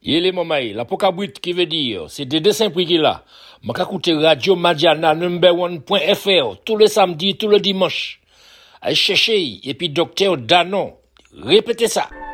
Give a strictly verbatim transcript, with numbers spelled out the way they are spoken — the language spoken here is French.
Yele mamaï, la pokabrit qui veut dire, c'est des dessins prix qui là. M'a écouter Radio Madiana number one point F R tous les samedis, tous les dimanches. Allez chercher, et puis docteur Danon. Répétez ça.